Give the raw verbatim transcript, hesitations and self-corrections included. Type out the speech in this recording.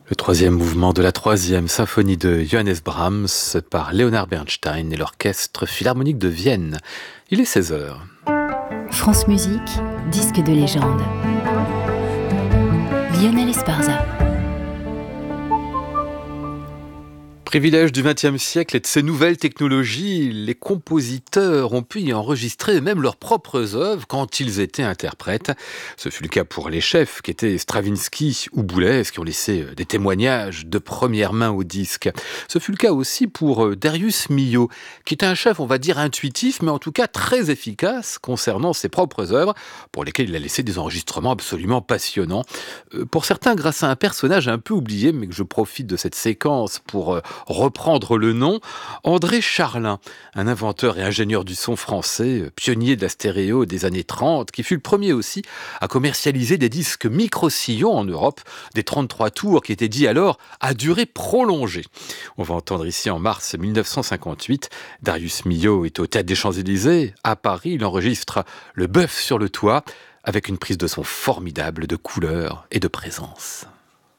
Le troisième mouvement de la troisième symphonie de Johannes Brahms par Leonard Bernstein et l'Orchestre Philharmonique de Vienne. Il est seize heures. France Musique, disque de légende. Lionel Esparza. Privilège du vingtième siècle et de ces nouvelles technologies, les compositeurs ont pu y enregistrer même leurs propres œuvres quand ils étaient interprètes. Ce fut le cas pour les chefs qui étaient Stravinsky ou Boulez, qui ont laissé des témoignages de première main au disque. Ce fut le cas aussi pour Darius Milhaud, qui était un chef, on va dire, intuitif, mais en tout cas très efficace concernant ses propres œuvres, pour lesquelles il a laissé des enregistrements absolument passionnants. Pour certains, grâce à un personnage un peu oublié, mais que je profite de cette séquence pour reprendre le nom, André Charlin, un inventeur et ingénieur du son français, pionnier de la stéréo des années trente, qui fut le premier aussi à commercialiser des disques micro-sillons en Europe, des trente-trois tours qui étaient dits alors à durée prolongée. On va entendre ici en mars mille neuf cent cinquante-huit, Darius Milhaud est au Théâtre des Champs-Élysées, à Paris, il enregistre Le Bœuf sur le toit, avec une prise de son formidable de couleur et de présence.